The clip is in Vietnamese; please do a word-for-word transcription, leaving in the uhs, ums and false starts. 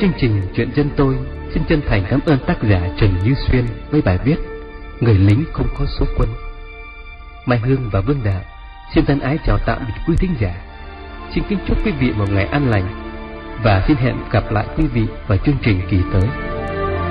chương trình Chuyện Dân Tôi xin chân thành cảm ơn tác giả Trần Như Xuyên với bài viết Người lính không có số quân. Mai Hương và Vương Đạo xin thân ái chào tạm biệt quý thính giả. Xin kính chúc quý vị một ngày an lành và xin hẹn gặp lại quý vị vào chương trình kỳ tới.